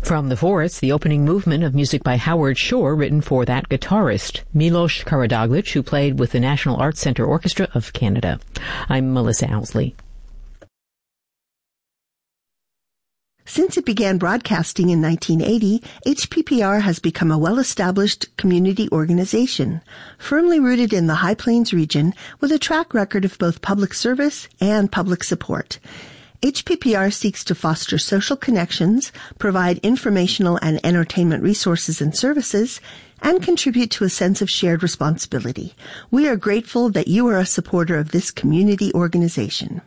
From The Forest, the opening movement of music by Howard Shore, written for that guitarist, Milos Karadzic, who played with the National Arts Centre Orchestra of Canada. I'm Melissa Owsley. Since it began broadcasting in 1980, HPPR has become a well-established community organization, firmly rooted in the High Plains region with a track record of both public service and public support. HPPR seeks to foster social connections, provide informational and entertainment resources and services, and contribute to a sense of shared responsibility. We are grateful that you are a supporter of this community organization.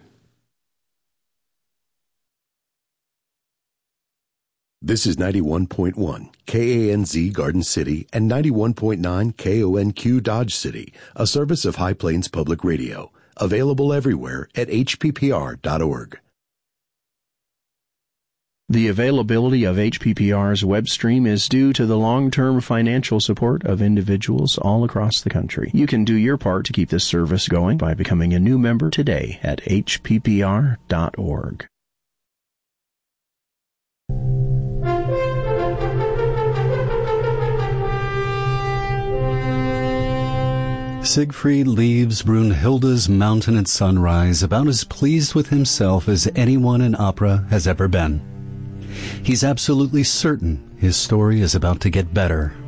This is 91.1 KANZ Garden City and 91.9 KONQ Dodge City, a service of High Plains Public Radio, available everywhere at hppr.org. The availability of HPPR's web stream is due to the long-term financial support of individuals all across the country. You can do your part to keep this service going by becoming a new member today at hppr.org. Siegfried leaves Brunhilde's mountain at sunrise about as pleased with himself as anyone in opera has ever been. He's absolutely certain his story is about to get better.